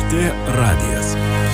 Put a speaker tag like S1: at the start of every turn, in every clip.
S1: LRT radijas.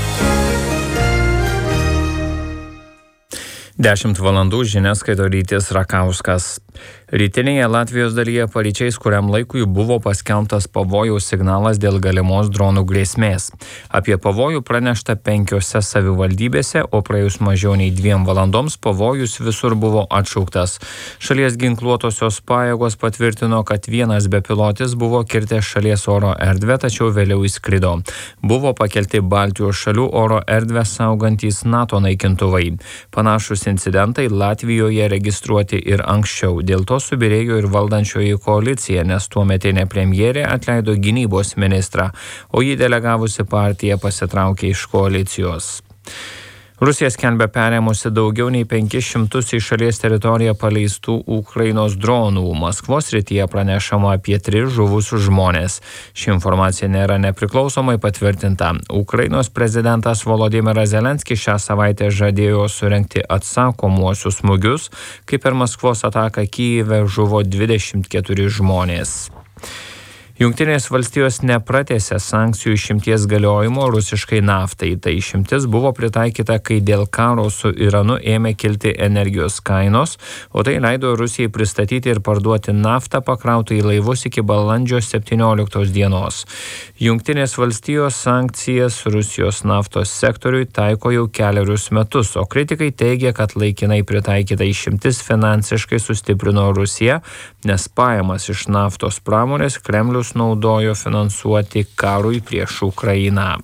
S1: 10 valandų žinias skaito Rytis Rakauskas. Rytinėje Latvijos dalyje paryčiais kuriam laikui buvo paskelbtas pavojaus signalas dėl galimos dronų grėsmės. Apie pavojų pranešta 5 savivaldybėse, o praėjus mažiau nei 2 valandoms pavojus visur buvo atšauktas. Šalies ginkluotosios pajėgos patvirtino, kad vienas bepilotis buvo kirtęs šalies oro erdvę, tačiau vėliau įskrido. Buvo pakelti Baltijos šalių oro erdvę saugantys NATO naikintuvai. Panašus incidentai Latvijoje registruoti ir anksčiau. Dėl to subyrėjo ir valdančioji koalicija, nes tuometinė premjerė atleido gynybos ministrą, o jį delegavusi partija pasitraukė iš koalicijos. Rusija skelbia perėmusi daugiau nei 500 į šalies teritoriją paleistų Ukrainos dronų. Maskvos srityje pranešama apie 3 žuvusius žmones. Ši informacija nėra nepriklausomai patvirtinta. Ukrainos prezidentas Volodymyras Zelenskis šią savaitę žadėjo surengti atsakomuosius smūgius, kai per Maskvos ataką Kyjive žuvo 24 žmonės. Jungtinės valstijos nepratęsė sankcijų išimties galiojimo rusiškai naftai. Tai išimtis buvo pritaikyta, kai dėl karo su Iranu ėmė kilti energijos kainos, o tai leido Rusijai pristatyti ir parduoti naftą pakrautą į laivus iki balandžio 17 dienos. Jungtinės valstijos sankcijas Rusijos naftos sektoriui taiko jau 4 metus, o kritikai teigia, kad laikinai pritaikyta išimtis finansiškai sustiprino Rusiją, nes pajamas iš naftos pramonės Kremlius naudojo finansuoti karui prieš Ukrainą.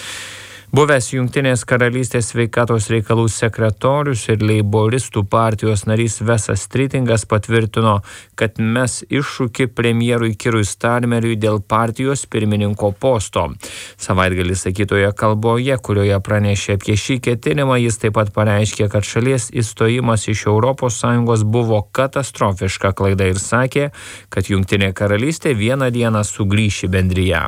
S1: Buvęs Jungtinės karalystės sveikatos reikalų sekretorius ir leiboristų partijos narys Vesas Stritingas patvirtino, kad mes iššūkį premjerui Kirui Starmeriui dėl partijos pirmininko posto. Savaitgalį sakytoje kalboje, kurioje pranešė apie šį ketinimą, jis taip pat pareiškė, kad šalies įstojimas iš ES buvo katastrofiška klaida ir sakė, kad Jungtinė karalystė vieną dieną sugrįš į bendriją.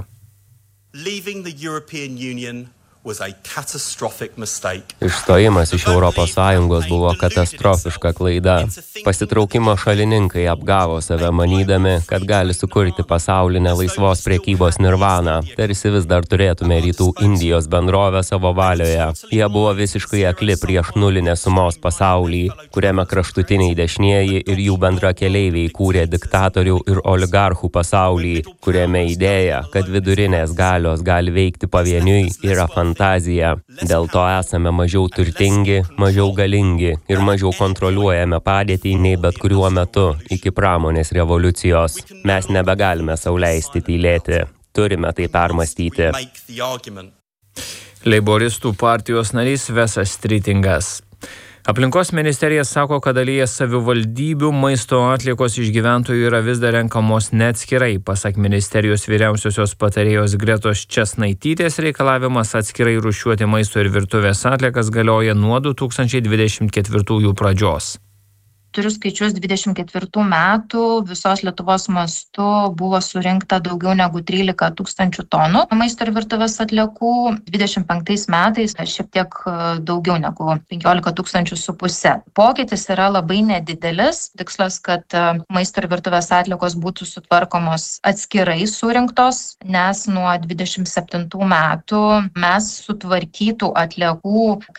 S2: Išstojimas iš ES buvo katastrofiška klaida. Pasitraukimo šalininkai apgavo save manydami, kad gali sukurti pasaulinę laisvos prekybos nirvaną. Tarsi vis dar turėtume Rytų Indijos bendrovę savo valioje. Jie buvo visiškai akli prieš nulinės sumos pasaulį, kuriame kraštutiniai dešinieji ir jų bendrakeleiviai kūrė diktatorių ir oligarchų pasaulį, kuriame idėja, kad vidurinės galios gali veikti pavieniui, yra fantazija. Dėl to esame mažiau turtingi, mažiau galingi ir mažiau kontroliuojame padėtį nei bet kuriuo metu iki pramonės revoliucijos. Mes nebegalime sau leisti tylėti. Turime tai permąstyti.
S1: Leiboristų partijos narys Vesas Stritingas. Aplinkos ministerija sako, kad dalyje savivaldybių maisto atliekos iš gyventojų yra vis dar renkamos neatskirai. Pasak ministerijos vyriausiosios patarėjos Gretos Česnaitytės, reikalavimas atskirai rūšiuoti maisto ir virtuvės atliekas galioja nuo 2024 pradžios.
S3: Turiu skaičius 24 metų, visos Lietuvos mastu buvo surinkta daugiau negu 13 000 tonų maisto ir virtuvės atliekų. 25 metais šiek tiek daugiau negu 15 500. Pokytis yra labai nedidelis. Tikslas, kad maisto ir virtuvės atliekos būtų sutvarkomos atskirai surinktos, nes nuo 27 metų mes sutvarkytų atliekų